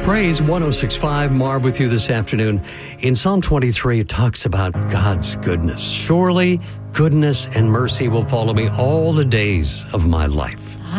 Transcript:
Praise 106.5, Marv with you this afternoon. In Psalm 23, it talks about God's goodness. Surely goodness and mercy will follow me all the days of my life.